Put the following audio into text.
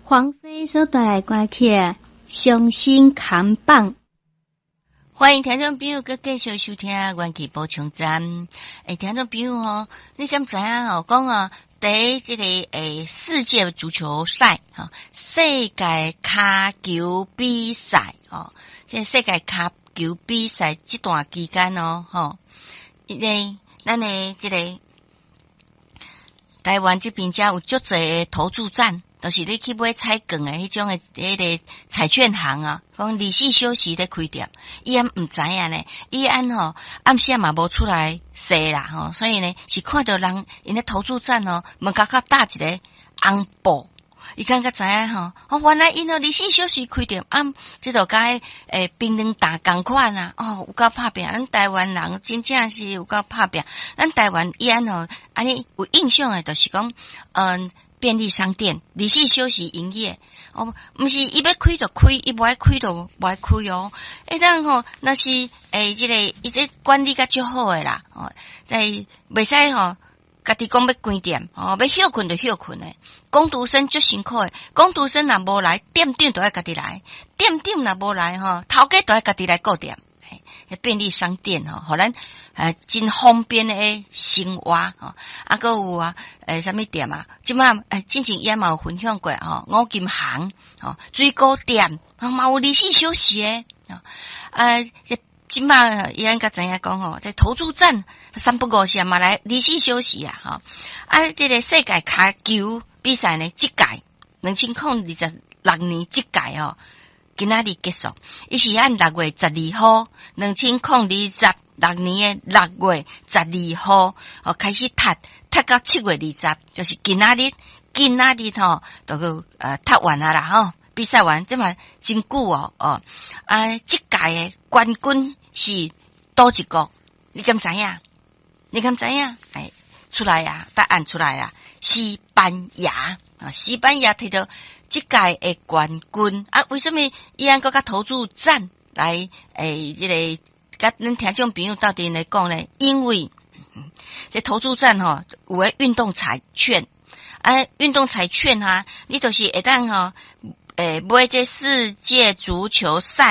黄飞所带来歌曲伤心扛棒。 欢迎听众朋友继续收听元气补充站。听众朋友吼，你敢知影吼？讲第一这个世界足球赛世界骹球比赛这世界骹球比赛这段期间因为咱的这个台湾这边有足侪投注站。就是你去买彩券的迄种的迄个彩券行讲24小时咧开店，伊也唔知影呢，伊暗时嘛无出来踅啦所以呢是看到人因咧投注站门口较搭一个红布，伊感觉知影原来因24小时开店，这就甲槟榔打同款有够拍拼，咱台湾人真正是有够拍拼，咱台湾伊安尼有印象的，就是讲便利商店24小时营业不是伊要开就开，伊无爱开就无爱开当那是这个伊这管理甲足好诶啦在袂使家己讲要关店要休困就休困诶，工读生足辛苦诶，工读生若无来，店长都要家己来，店长若无来头家都要家己来顾店便利商店互咱真方便的生活还有什么店即摆之前也嘛有分享过五金行水果店嘛有24小时诶即摆伊应该知影讲这投注站3不5时嘛来24小时这个世界骹球比赛呢，这届2026年这届今仔日结束，伊是按6月12号2026年的6月12号开始踢到7月20，就是今仔日都个踢完啦比赛完这嘛真久这届的冠军是倒一个？你敢知影？出来答案出来西班牙西班牙摕到这届的冠军为什么伊安甲投注站来这个甲咱听众朋友到底来讲呢？因为这投注站有诶运动彩券运动彩券你就是会当买这世界足球赛